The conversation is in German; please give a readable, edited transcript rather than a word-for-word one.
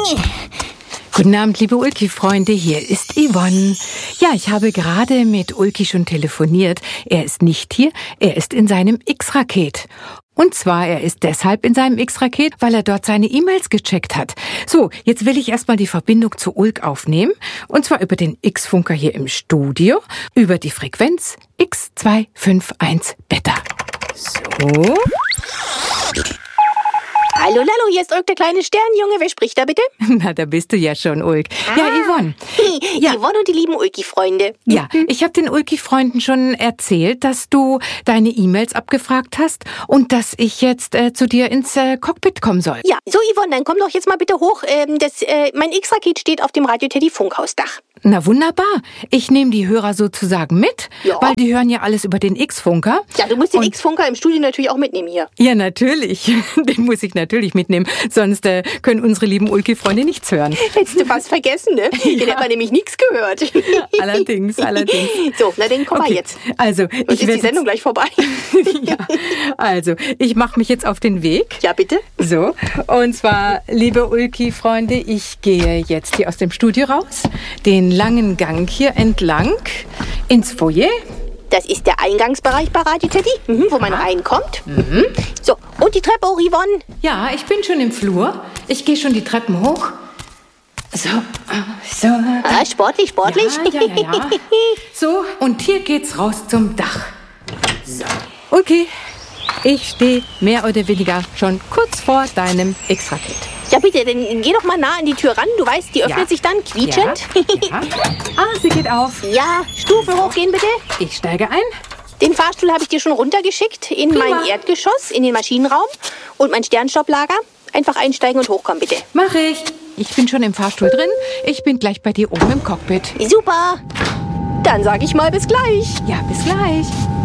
Guten Abend, liebe Ulki-Freunde, hier ist Yvonne. Ja, ich habe gerade mit Ulki schon telefoniert. Er ist nicht hier, er ist in seinem X-Raket. Und zwar, er ist deshalb in seinem X-Raket, weil er dort seine E-Mails gecheckt hat. So, jetzt will ich erstmal die Verbindung zu Ulk aufnehmen. Und zwar über den X-Funker hier im Studio, über die Frequenz X251 Beta. So. Hallo, Lalo, hier ist Ulk, der kleine Sternjunge. Wer spricht da bitte? Na, da bist du ja schon, Ulk. Ja, Yvonne. Ja. Yvonne und die lieben Ulki-Freunde. Ja, ich habe den Ulki-Freunden schon erzählt, dass du deine E-Mails abgefragt hast und dass ich jetzt zu dir ins Cockpit kommen soll. Ja, so Yvonne, dann komm doch jetzt mal bitte hoch. Mein X-Raket steht auf dem Radio-Teddy-Funkhausdach. Na wunderbar. Ich nehme die Hörer sozusagen mit, Ja. weil die hören ja alles über den X-Funker. Ja, du musst den X-Funker im Studio natürlich auch mitnehmen hier. Ja, natürlich. Den muss ich natürlich mitnehmen, sonst können unsere lieben Ulki-Freunde nichts hören. Hättest du was vergessen, ne? Ja. Den hat man nämlich nichts gehört. Allerdings. So, na dann komm mal jetzt. Also, Sonst ist die Sendung gleich vorbei. Ja, also, ich mache mich jetzt auf den Weg. Ja, bitte. So, und zwar, liebe Ulki-Freunde, ich gehe jetzt hier aus dem Studio raus, den langen Gang hier entlang ins Foyer. Das ist der Eingangsbereich bei Radio Teddy, wo man reinkommt. So, und die Treppe hoch, Yvonne. Ja, ich bin schon im Flur. Ich gehe schon die Treppen hoch. So. Ah, sportlich. Ja. So, und hier geht's raus zum Dach. So. Okay, ich stehe mehr oder weniger schon kurz vor deinem X-Raket. Ja, bitte, dann geh doch mal nah an die Tür ran. Du weißt, die öffnet sich dann quietschend. Ja. Ah, sie geht auf. Ja, Stufe hochgehen, bitte. Ich steige ein. Den Fahrstuhl habe ich dir schon runtergeschickt in mein Erdgeschoss, in den Maschinenraum und mein Sternstopplager. Einfach einsteigen und hochkommen, bitte. Mach ich. Ich bin schon im Fahrstuhl drin. Ich bin gleich bei dir oben im Cockpit. Super. Dann sage ich mal bis gleich. Ja, bis gleich.